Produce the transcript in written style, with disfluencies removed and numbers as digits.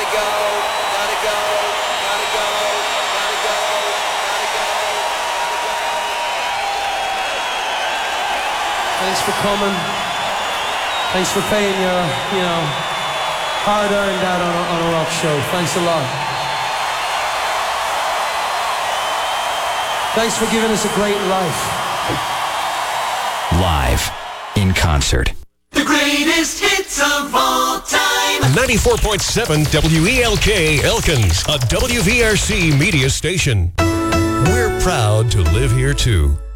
Thanks for coming. Thanks for paying your, hard-earned that on a rock show. Thanks a lot. Thanks for giving us a great life. Live in concert. The greatest hits of all time. 94.7 WELK Elkins, a WVRC media station. We're proud to live here too.